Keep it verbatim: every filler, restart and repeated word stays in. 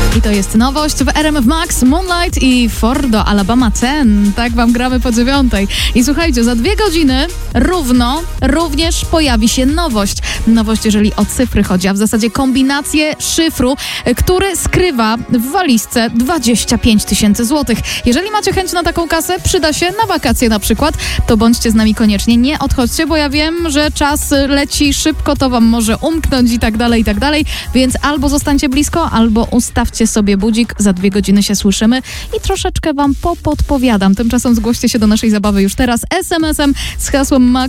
I to jest nowość w R M F Max, Moonlight i Fordo, Alabama ten. Tak wam gramy po dziewiątej. I słuchajcie, za dwie godziny równo również pojawi się nowość. Nowość, jeżeli o cyfry chodzi, a w zasadzie kombinację szyfru, który skrywa w walizce dwadzieścia pięć tysięcy złotych. Jeżeli macie chęć na taką kasę, przyda się na wakacje na przykład, to bądźcie z nami koniecznie. Nie odchodźcie, bo ja wiem, że czas leci szybko, to wam może umknąć i tak dalej, i tak dalej. Więc albo zostańcie blisko, albo ustawcie sobie budzik. Za dwie godziny się słyszymy i troszeczkę wam popodpowiadam. Tymczasem zgłoście się do naszej zabawy już teraz es em esem z hasłem Max